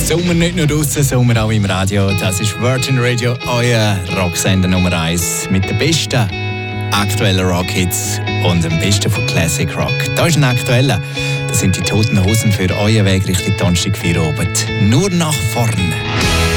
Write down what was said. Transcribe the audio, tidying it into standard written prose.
Sommer nicht nur draussen, Sommer auch im Radio. Das ist Virgin Radio, euer Rocksender Nummer 1 mit den besten aktuellen Rockhits und dem besten von Classic Rock. Da ist ein aktueller. Das sind die Toten Hosen für euren Weg Richtung Donnerstag 4 Abend. Nur nach vorne.